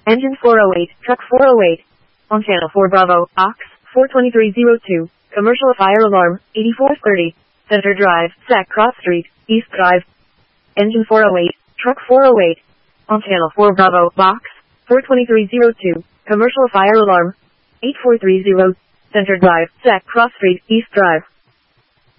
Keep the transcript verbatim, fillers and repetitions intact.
Engine four oh eight, truck four oh eight. On channel four Bravo, aux, four twenty-three oh two. Commercial fire alarm, eighty-four thirty. Center Drive, Sac Cross Street, East Drive. Engine four oh eight, truck four oh eight. On channel four Bravo, aux, four twenty-three oh two. Commercial fire alarm, eight four three zero. Center Drive, Sac Cross Street, East Drive.